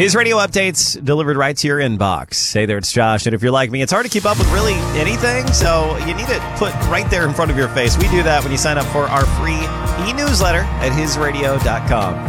His radio updates delivered right to your inbox. Hey there, it's Josh. And if you're like me, it's hard to keep up with really anything, so you need it put right there in front of your face. We do that when you sign up for our free e-newsletter at hisradio.com.